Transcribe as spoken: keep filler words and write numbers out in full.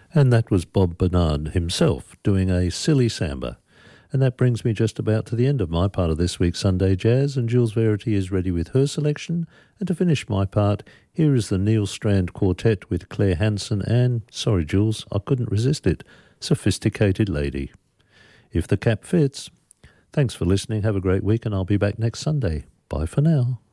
And that was Bob Bernard himself doing a silly samba. And that brings me just about to the end of my part of this week's Sunday Jazz, and Jules Verity is ready with her selection. And to finish my part, here is the Neil Strand Quartet with Claire Hansen and, sorry Jules, I couldn't resist it, Sophisticated Lady. If the cap fits. Thanks for listening, have a great week, and I'll be back next Sunday. Bye for now.